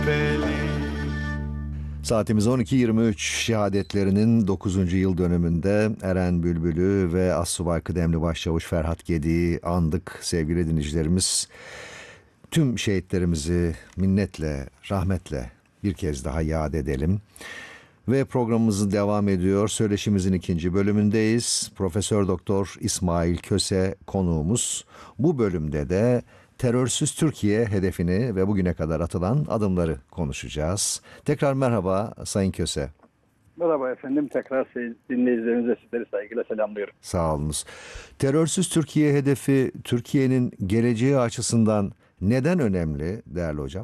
Saatimiz 12.23, şehadetlerinin 9. yıl dönümünde Eren Bülbül'ü ve Astsubay Kıdemli Başçavuş Ferhat Gedi'yi andık sevgili dinleyicilerimiz. Tüm şehitlerimizi minnetle, rahmetle bir kez daha yad edelim. Ve programımız devam ediyor. Söyleşimizin ikinci bölümündeyiz. Profesör Doktor İsmail Köse konuğumuz. Bu bölümde de terörsüz Türkiye hedefini ve bugüne kadar atılan adımları konuşacağız. Tekrar merhaba Sayın Köse. Merhaba efendim. Tekrar dinleyicilerinize sizleri saygıyla selamlıyorum. Sağ olunuz. Terörsüz Türkiye hedefi Türkiye'nin geleceği açısından neden önemli değerli hocam?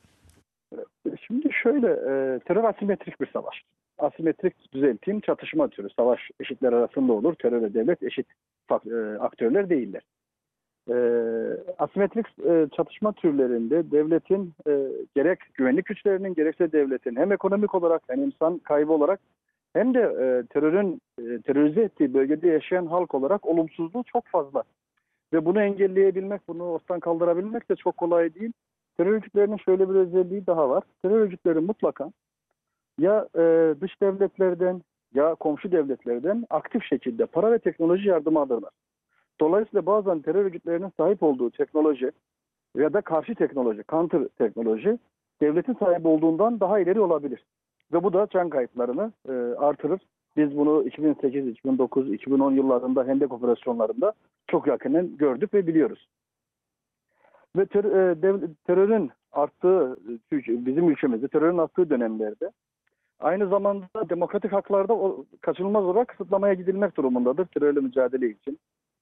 Şimdi şöyle, terör asimetrik bir savaş. Asimetrik düzelteyim, çatışma türü. Savaş eşitler arasında olur. Terör ve devlet eşit aktörler değiller. Asimetrik çatışma türlerinde devletin gerek güvenlik güçlerinin gerekse devletin hem ekonomik olarak hem insan kaybı olarak hem de terörize ettiği bölgede yaşayan halk olarak olumsuzluğu çok fazla. Ve bunu engelleyebilmek, bunu ortadan kaldırabilmek de çok kolay değil. Terör örgütlerinin şöyle bir özelliği daha var. Terör örgütleri mutlaka ya dış devletlerden ya komşu devletlerden aktif şekilde para ve teknoloji yardımı alırlar. Dolayısıyla bazen terör örgütlerinin sahip olduğu teknoloji ya da karşı teknoloji, counter teknoloji devletin sahip olduğundan daha ileri olabilir. Ve bu da can kayıplarını artırır. Biz bunu 2008, 2009, 2010 yıllarında Hendek operasyonlarında çok yakından gördük ve biliyoruz. Ve terörün arttığı, bizim ülkemizde terörün arttığı dönemlerde aynı zamanda demokratik haklarda kaçınılmaz olarak kısıtlamaya gidilmek durumundadır terörle mücadele için.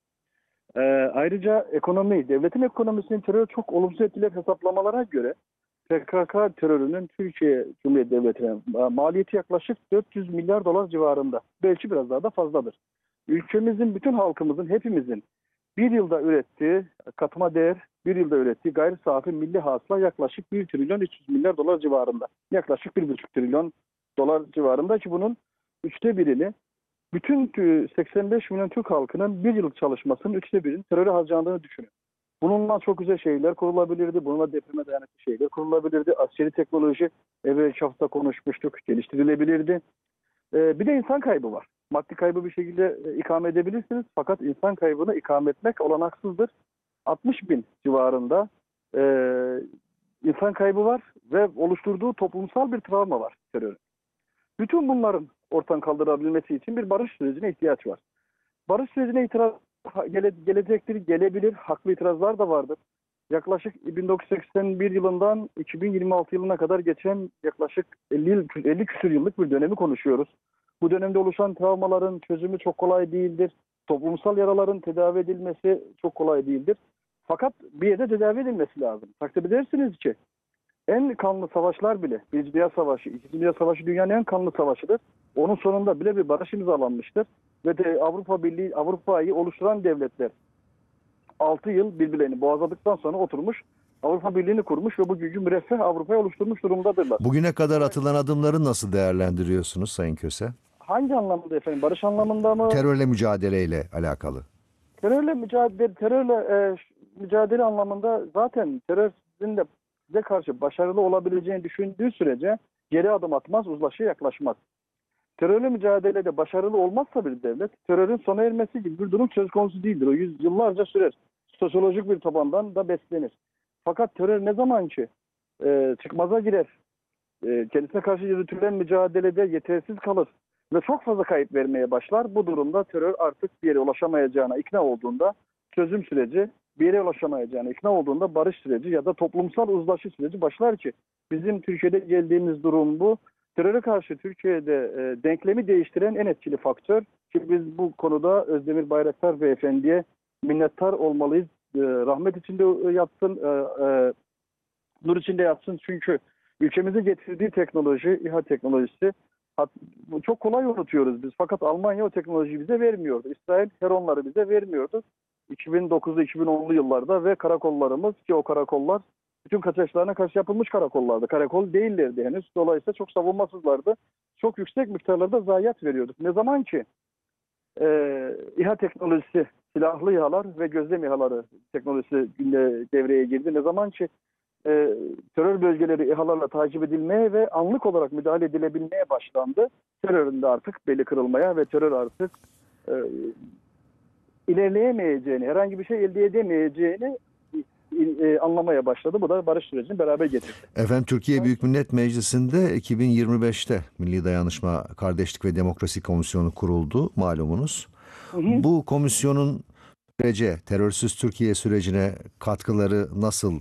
Ayrıca devletin ekonomisinin terör çok olumsuz etkiler hesaplamalara göre PKK terörünün Türkiye Cumhuriyeti Devleti'ne maliyeti yaklaşık 400 milyar dolar civarında. Belki biraz daha da fazladır. Ülkemizin, bütün halkımızın, hepimizin bir yılda ürettiği katma değer, bir yılda ürettiği gayri safi milli hasıla yaklaşık 1 trilyon 300 milyar dolar civarında. Yaklaşık 1,5 trilyon dolar civarında ki bunun 1/3'ini bütün 85 milyon Türk halkının bir yıllık çalışmasının 1/3'inin teröre harcandığını düşünün. Bununla çok güzel şeyler kurulabilirdi. Bununla depreme dayanıklı şeyler kurulabilirdi. Askeri teknoloji evvelki hafta konuşmuştuk. Geliştirilebilirdi. Bir de insan kaybı var. Maddi kaybı bir şekilde ikame edebilirsiniz. Fakat insan kaybını ikame etmek olanaksızdır. 60 bin civarında e, insan kaybı var ve oluşturduğu toplumsal bir travma var terörün. Bütün bunların ortadan kaldırabilmesi için bir barış sürecine ihtiyaç var. Barış sürecine itiraz gelecektir, gelebilir. Haklı itirazlar da vardır. Yaklaşık 1981 yılından 2026 yılına kadar geçen yaklaşık 50 küsur yıllık bir dönemi konuşuyoruz. Bu dönemde oluşan travmaların çözümü çok kolay değildir. Toplumsal yaraların tedavi edilmesi çok kolay değildir. Fakat bir yerde tedavi edilmesi lazım. Takdir edersiniz ki en kanlı savaşlar bile, Birinci Dünya Savaşı, İkinci Dünya Savaşı dünyanın en kanlı savaşıdır. Onun sonunda bile bir barış imzalanmıştır. Ve de Avrupa Birliği, Avrupa'yı oluşturan devletler 6 yıl birbirlerini boğazladıktan sonra oturmuş, Avrupa Birliği'ni kurmuş ve bugünkü müreffeh Avrupa'yı oluşturmuş durumdadırlar. Bugüne kadar atılan adımları nasıl değerlendiriyorsunuz Sayın Köse? Hangi anlamda efendim? Barış anlamında mı? Terörle mücadeleyle alakalı. Terörle mücadele anlamında zaten terörizmin de bize karşı başarılı olabileceğini düşündüğü sürece geri adım atmaz, uzlaşıya yaklaşmaz. Terörle mücadelede başarılı olmazsa bir devlet, terörün sona ermesi gibi bir durum söz konusu değildir. O yıllarca sürer. Sosyolojik bir tabandan da beslenir. Fakat terör ne zaman ki çıkmaza girer, kendisine karşı yürütülen mücadelede yetersiz kalır ve çok fazla kayıp vermeye başlar. Bu durumda terör artık bir yere ulaşamayacağına ikna olduğunda çözüm süreci, bir yere ulaşamayacağına ikna olduğunda barış süreci ya da toplumsal uzlaşı süreci başlar ki bizim Türkiye'de geldiğimiz durum bu. Teröre karşı Türkiye'de denklemi değiştiren en etkili faktör ki biz bu konuda Özdemir Bayraktar Beyefendi'ye minnettar olmalıyız. Rahmet içinde yatsın, nur içinde yatsın çünkü ülkemize getirdiği teknoloji, İHA teknolojisi çok kolay unutuyoruz biz. Fakat Almanya o teknolojiyi bize vermiyordu. İsrail Heronları bize vermiyordu. 2009'lu 2010'lu yıllarda ve karakollarımız ki o karakollar bütün kaçakçılarına karşı yapılmış karakollardı. Karakol değillerdi henüz. Dolayısıyla çok savunmasızlardı. Çok yüksek miktarlarda zayiat veriyorduk. Ne zaman ki İHA teknolojisi, silahlı İHA'lar ve gözlem İHA'ları teknolojisi devreye girdi. Ne zaman ki terör bölgeleri İHA'larla takip edilmeye ve anlık olarak müdahale edilebilmeye başlandı. Terörün de artık beli kırılmaya ve terör artık e, ilerleyemeyeceğini, herhangi bir şey elde edemeyeceğini anlamaya başladı. Bu da barış sürecini beraber getirdi. Efendim, Türkiye Büyük Millet Meclisi'nde 2025'te Milli Dayanışma, Kardeşlik ve Demokrasi Komisyonu kuruldu malumunuz. Hı hı. Bu komisyonun terörsüz Türkiye sürecine katkıları nasıl,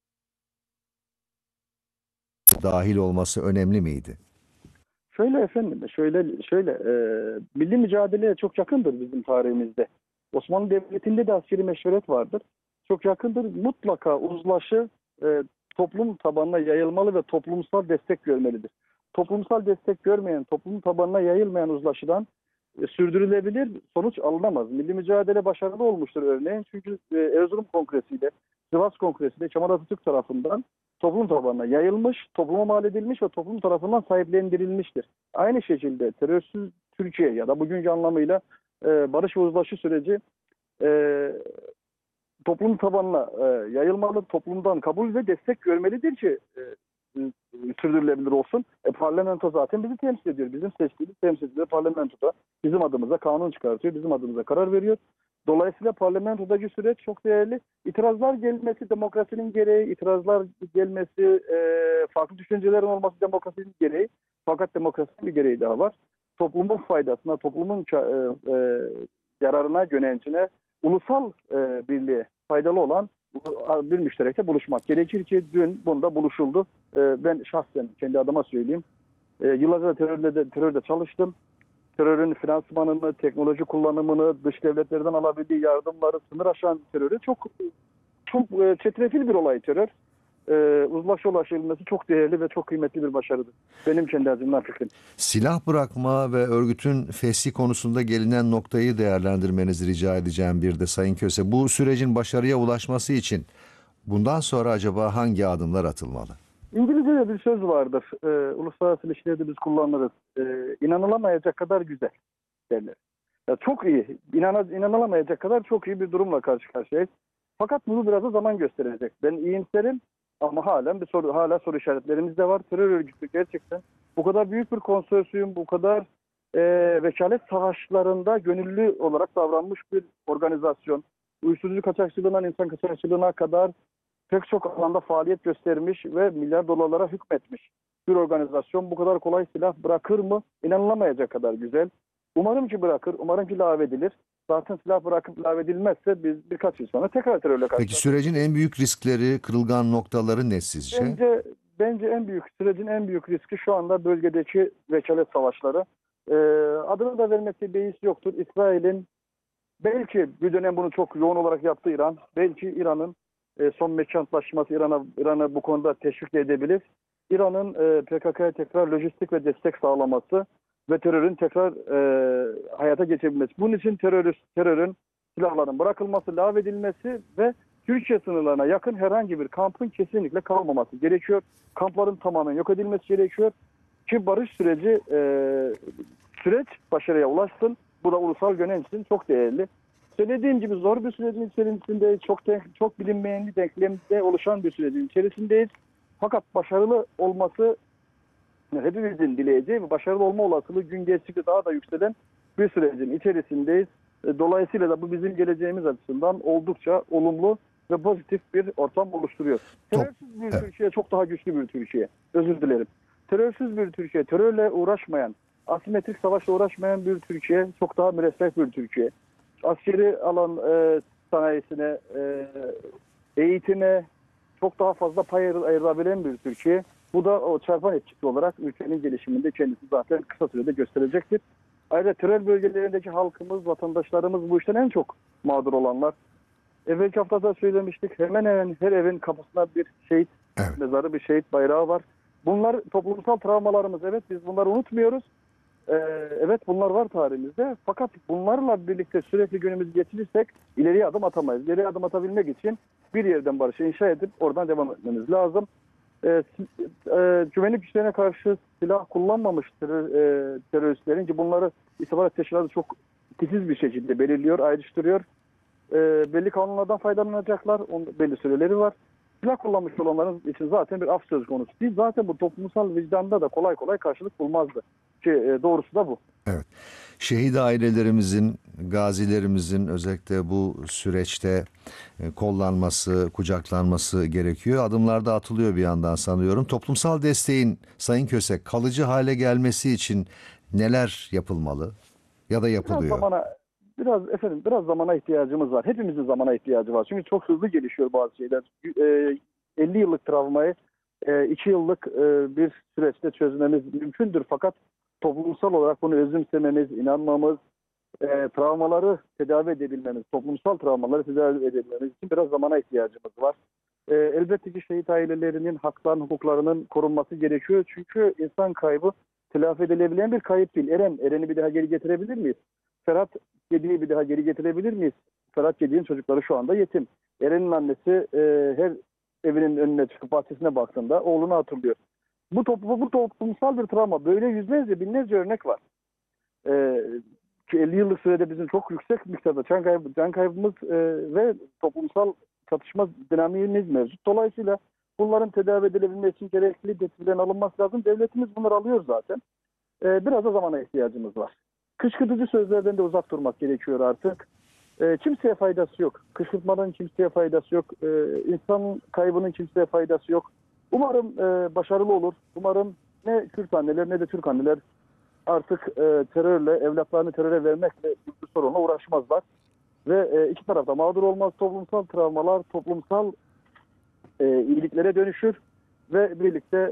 dahil olması önemli miydi? Şöyle efendim, şöyle milli mücadeleye çok yakındır bizim tarihimizde. Osmanlı Devleti'nde de askeri meşveret vardır. Çok yakındır. Mutlaka uzlaşı toplum tabanına yayılmalı ve toplumsal destek görmelidir. Toplumsal destek görmeyen, toplum tabanına yayılmayan uzlaşıdan sürdürülebilir sonuç alınamaz. Milli mücadele başarılı olmuştur örneğin. Çünkü Erzurum Kongresi'yle, Sivas Kongresi'yle Kemal Atatürk tarafından toplum tabanına yayılmış, topluma mal edilmiş ve toplum tarafından sahiplendirilmiştir. Aynı şekilde terörsüz Türkiye ya da bugünkü anlamıyla barış ve uzlaşı süreci toplum tabanına yayılmalı, toplumdan kabul ve destek görmelidir ki sürdürülebilir olsun. Parlamento zaten bizi temsil ediyor. Bizim seçtiğimiz temsilciler parlamentoda bizim adımıza kanun çıkartıyor, bizim adımıza karar veriyor. Dolayısıyla parlamentodaki süreç çok değerli. İtirazlar gelmesi demokrasinin gereği, itirazlar gelmesi, farklı düşüncelerin olması demokrasinin gereği. Fakat demokrasinin bir gereği daha var. Toplumun faydasına, toplumun yararına, yöneticine, ulusal birliğe faydalı olan bir müşterekte buluşmak gerekir ki dün bunda buluşuldu. Ben şahsen kendi adıma söyleyeyim. Yıllarca terörde çalıştım. Terörün finansmanını, teknoloji kullanımını, dış devletlerden alabildiği yardımları, sınır aşan terörü çok çetrefil bir olay terör. Ulaşılması çok değerli ve çok kıymetli bir başarıdır. Benim kendi azimden fikrim. Silah bırakma ve örgütün fesih konusunda gelinen noktayı değerlendirmenizi rica edeceğim bir de Sayın Köse. Bu sürecin başarıya ulaşması için bundan sonra acaba hangi adımlar atılmalı? İngilizce'de bir söz vardır. Uluslararası ilişkilerde biz kullanırız. İnanılamayacak kadar güzel derler. Ya çok iyi. İnanılamayacak kadar çok iyi bir durumla karşı karşıyayız. Fakat bunu biraz da zaman gösterecek. Ben iyimserim ama hala soru işaretlerimiz de var. Terör örgütü gerçekten bu kadar büyük bir konsorsiyum, bu kadar vekalet savaşlarında gönüllü olarak davranmış bir organizasyon. Uyuşturucu kaçakçılığından insan kaçakçılığına kadar pek çok alanda faaliyet göstermiş ve milyar dolarlara hükmetmiş bir organizasyon bu kadar kolay silah bırakır mı? İnanılamayacak kadar güzel. Umarım ki bırakır, umarım ki lağvedilir. Zaten silah bırakıp lağvedilmezse biz birkaç yıl sonra tekrar terörle Peki karşılaşırız. sürecin en büyük riskleri, kırılgan noktaları ne sizce? Bence sürecin en büyük riski şu anda bölgedeki vekalet savaşları. Adını da vermekte beis yoktur. İsrail'in belki bir dönem bunu çok yoğun olarak yaptı İran. Belki İran'ın son Mekke Antlaşması İran'a bu konuda teşvik edebilir. İran'ın PKK'ya tekrar lojistik ve destek sağlaması ve terörün tekrar hayata geçebilmesi. Bunun için terörün silahların bırakılması, lağvedilmesi ve Türkiye sınırlarına yakın herhangi bir kampın kesinlikle kalmaması gerekiyor. Kampların tamamen yok edilmesi gerekiyor ki barış süreç başarıya ulaşsın. Bu da ulusal yönetim için çok değerli. Söylediğim gibi zor bir sürecin içerisinde çok bilinmeyenli denklemde oluşan bir sürecin içerisindeyiz. Fakat başarılı olması hepimizin dileyeceği ve başarılı olma olasılığı gün geçtikçe daha da yükselen bir sürecin içerisindeyiz. Dolayısıyla da bu bizim geleceğimiz açısından oldukça olumlu ve pozitif bir ortam oluşturuyor. Terörsüz bir Türkiye çok daha güçlü bir Türkiye. Özür dilerim. Terörsüz bir Türkiye, terörle uğraşmayan, asimetrik savaşla uğraşmayan bir Türkiye, çok daha müreffeh bir Türkiye. Askeri alan sanayisine, eğitime çok daha fazla pay ayırabilen bir Türkiye. Bu da o çarpan etkisi olarak ülkenin gelişiminde kendisi zaten kısa sürede gösterecektir. Ayrıca terör bölgelerindeki halkımız, vatandaşlarımız bu işten en çok mağdur olanlar. Evvelki haftada söylemiştik. Hemen hemen her evin kapısında bir şehit mezarı, bir şehit bayrağı var. Bunlar toplumsal travmalarımız. Evet, biz bunları unutmuyoruz. Evet, bunlar var tarihimizde. Fakat bunlarla birlikte sürekli günümüzü geçirirsek ileriye adım atamayız. İleriye adım atabilmek için bir yerden barışı inşa edip oradan devam etmemiz lazım. Güvenlik güçlerine karşı silah kullanmamış teröristlerin ki bunları istihbarat teşkilatı çok titiz bir şekilde belirliyor, ayrıştırıyor. Belli kanunlardan faydalanacaklar. Belli süreleri var. Silah kullanmış olanların için zaten bir af söz konusu değil. Zaten bu toplumsal vicdanda da kolay kolay karşılık bulmazdı. Doğrusu da bu. Evet. Şehit ailelerimizin, gazilerimizin özellikle bu süreçte kollanması, kucaklanması gerekiyor. Adımlar da atılıyor bir yandan sanıyorum. Toplumsal desteğin Sayın Kösek kalıcı hale gelmesi için neler yapılmalı ya da Biraz yapılıyor? zamana biraz zamana ihtiyacımız var. Hepimizin zamana ihtiyacı var. Çünkü çok hızlı gelişiyor bazı şeyler. 50 yıllık travmayı 2 yıllık bir süreçte çözmemiz mümkündür. Fakat toplumsal olarak bunu özümsememiz, inanmamız, travmaları tedavi edebilmemiz, toplumsal travmaları tedavi edebilmemiz için biraz zamana ihtiyacımız var. Elbette ki şehit ailelerinin haklarının, hukuklarının korunması gerekiyor. Çünkü insan kaybı telafi edilebilen bir kayıp değil. Eren'i bir daha geri getirebilir miyiz? Ferhat Gedi'yi bir daha geri getirebilir miyiz? Ferhat Gedi'nin çocukları şu anda yetim. Eren'in annesi her evinin önüne çıkıp bahçesine baktığında oğlunu hatırlıyor. Bu toplumsal bir travma. Böyle yüzlerce, binlerce örnek var. Ki 50 yıllık sürede bizim çok yüksek miktarda can kaybımız ve toplumsal çatışma dinamiğimiz mevcut. Dolayısıyla bunların tedavi edilebilmesi için gerekli tedbirlerin alınması lazım. Devletimiz bunları alıyor zaten. Biraz da zamana ihtiyacımız var. Kışkırtıcı sözlerden de uzak durmak gerekiyor artık. Kimseye faydası yok. Kışkırtmanın kimseye faydası yok. İnsan kaybının kimseye faydası yok. Umarım başarılı olur. Umarım ne Kürt anneler ne de Türk anneler artık terörle, evlatlarını teröre vermekle bir sorunla uğraşmazlar. Ve iki tarafta mağdur olmaz. Toplumsal travmalar, toplumsal iyiliklere dönüşür ve birlikte